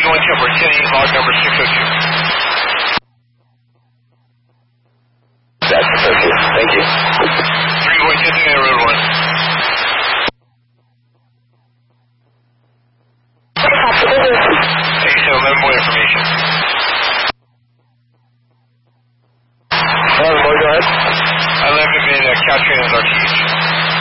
going to for 10 log number 602. That's okay. Thank you. 3 going 10 to road 1. Hey, so 11 more information. 11 more, go ahead. 11 been capturing as RTH.